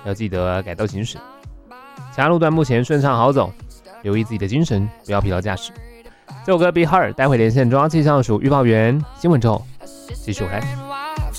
要记得改道行驶。其他路段目前顺畅好走，留意自己的精神，不要疲劳驾驶。这首歌 Be Hard， 待会连线中央气象署预报员新闻之后继续回来。